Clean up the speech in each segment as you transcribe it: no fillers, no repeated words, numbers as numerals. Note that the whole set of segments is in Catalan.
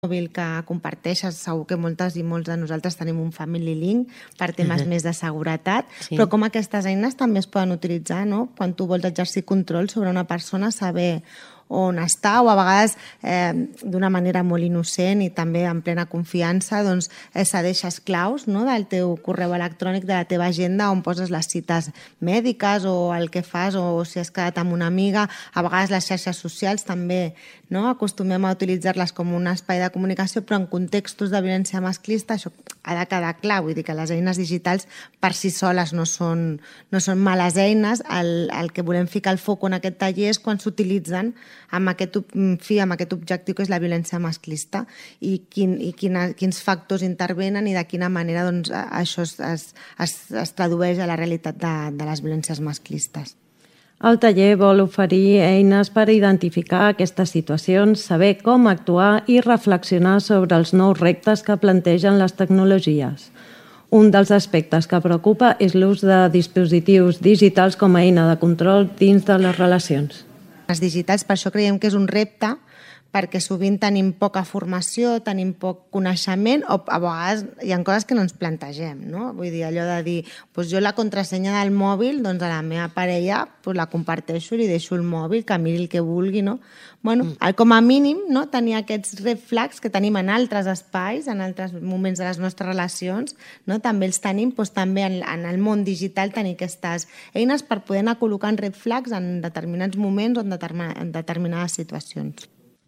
mòbil que comparteixes, segur que moltes i molts de nosaltres tenim un Family Link per temes més de seguretat, però com aquestes eines també es poden utilitzar, no? Quan tu vols exercir control sobre una persona, saber on està, o a vegades d'una manera molt innocent i també en plena confiança, doncs cedeixes claus, no?, del teu correu electrònic, de la teva agenda, on poses les cites mèdiques o el que fas, o si has quedat amb una amiga. A vegades les xarxes socials també, no?, acostumem a utilitzar-les com un espai de comunicació, però en contextos de violència masclista això ha de quedar clar. Vull dir que les eines digitals per si soles no són males eines. El que volem ficar el foc en aquest taller és quan s'utilitzen amb aquest objectiu que és la violència masclista i quins factors intervenen i de quina manera això es tradueix a la realitat de les violències masclistes. El taller vol oferir eines per identificar aquestes situacions, saber com actuar i reflexionar sobre els nous reptes que plantegen les tecnologies. Un dels aspectes que preocupa és l'ús de dispositius digitals com a eina de control dins de les relacions. Les digitals, per això creiem que és un repte, perquè sovint tenim poca formació, tenim poc coneixement, o a vegades hi ha coses que no ens plantegem, no? Vull dir, allò de dir, jo la contrasenya del mòbil, doncs a la meva parella la comparteixo i li deixo el mòbil, que miri el que vulgui, no? Bueno, com a mínim, no?, tenir aquests red flags que tenim en altres espais, en altres moments de les nostres relacions, no?, també els tenim, també en el món digital tenir aquestes eines per poder anar col·locant red flags en determinats moments o en determinades situacions.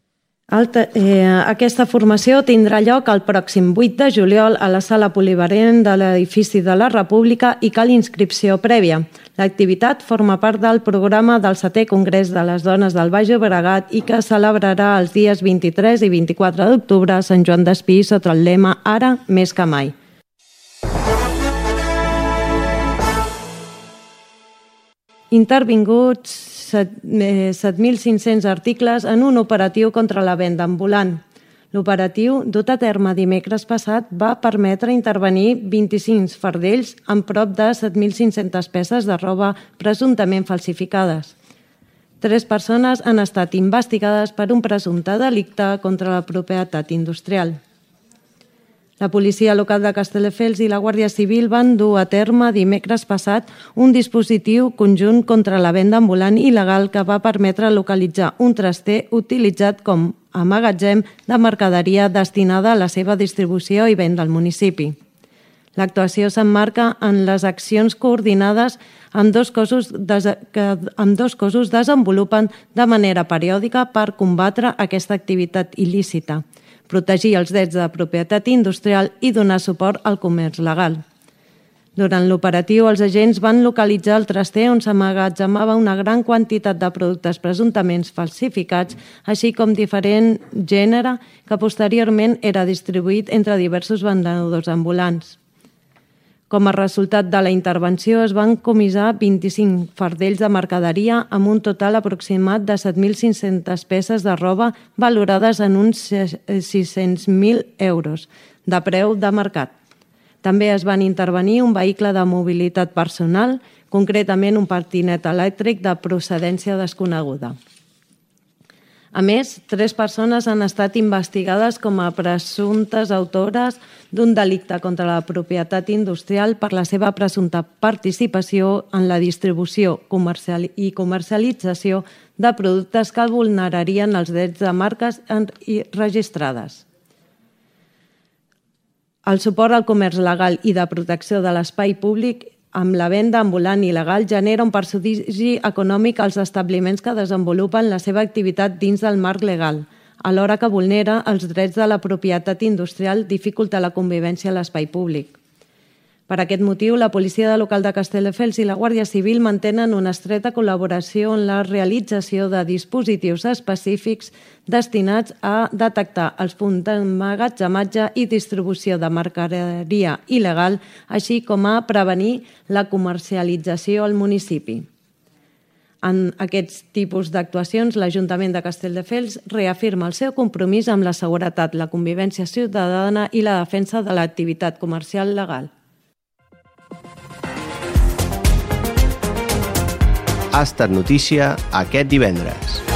Aquesta formació tindrà lloc el pròxim 8 de juliol a la sala polivalent de l'edifici de la República i cal inscripció prèvia. L'activitat forma part del programa del 7è Congrés de les Dones del Baix Llobregat i que celebrarà els dies 23 i 24 d'octubre a Sant Joan Despí sota el lema Ara més que mai. Intervinguts 7.500 articles en un operatiu contra la venda ambulant. L'operatiu, dut a terme dimecres passat, va permetre intervenir 25 fardells amb prop de 7.500 peces de roba presumptament falsificades. 3 persones han estat investigades per un presumpte delicte contra la propietat industrial. La policia local de Castelldefels i la Guàrdia Civil van dur a terme dimecres passat un dispositiu conjunt contra la venda ambulant il·legal que va permetre localitzar un traster utilitzat com a magatzem de mercaderia destinada a la seva distribució i venda al municipi. L'actuació s'emmarca en les accions coordinades amb dos cossos desenvolupen de manera periòdica per combatre aquesta activitat il·lícita, protegir els drets de propietat industrial i donar suport al comerç legal. Durant l'operatiu, els agents van localitzar el traster on s'emmagatzemava una gran quantitat de productes presumptament falsificats, així com diferent gènere que posteriorment era distribuït entre diversos venedors ambulants. Com a resultat de la intervenció es van comissar 25 fardells de mercaderia amb un total aproximat de 7.500 peces de roba valorades en uns 600.000 euros de preu de mercat. També es van intervenir un vehicle de mobilitat personal, concretament un patinet elèctric de procedència desconeguda. A més, 3 persones han estat investigades com a presumptes autores d'un delicte contra la propietat industrial per la seva presumpta participació en la distribució i comercialització de productes que vulnerarien els drets de marques registrades. El suport al comerç legal i de protecció de l'espai públic amb la venda ambulant il·legal genera un perjudici econòmic als establiments que desenvolupen la seva activitat dins del marc legal, alhora que vulnera els drets de la propietat industrial dificulta la convivència a l'espai públic. Per aquest motiu, la policia local de Castelldefels i la Guàrdia Civil mantenen una estreta col·laboració en la realització de dispositius específics destinats a detectar els punts d'emmagatzematge i distribució de mercaderia il·legal, així com a prevenir la comercialització al municipi. En aquests tipus d'actuacions, l'Ajuntament de Castelldefels reafirma el seu compromís amb la seguretat, la convivència ciutadana i la defensa de l'activitat comercial legal. Ha estat notícia aquest divendres.